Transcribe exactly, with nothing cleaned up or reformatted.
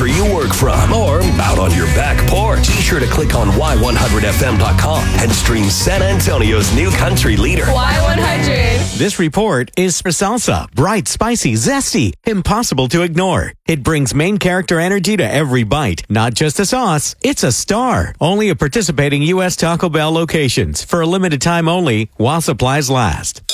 wherever you work from or out on your back porch. Be sure to click on Y one hundred F M dot com and stream San Antonio's new country leader, Y one hundred. This report is for salsa. Bright, spicy, zesty, impossible to ignore. It brings main character energy to every bite. Not just a sauce, it's a star. Only at participating U S Taco Bell locations for a limited time only while supplies last.